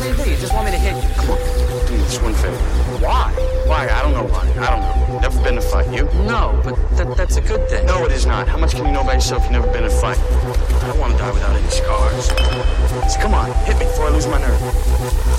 what do? You just want me to hit you? Come on, do me this one favor. Why? Why? I don't know why. I don't know. Never been in a fight. You? No, but that's a good thing. No, it is not. How much can you know about yourself? You've never been in a fight. I don't want to die without any scars.